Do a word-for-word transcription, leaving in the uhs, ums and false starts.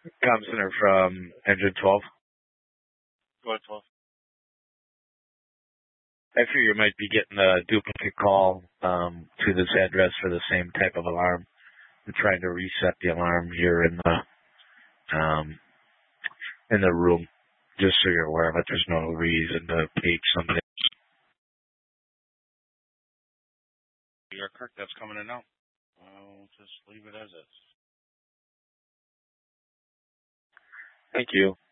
Com center from engine twelve. Go ahead, twelve. I fear you might be getting a duplicate call um, to this address for the same type of alarm. I'm trying to reset the alarm here in the um, in the room, just so you're aware of it. There's no reason to page somebody. You're correct. That's coming in now. I'll just leave it as is. Thank you.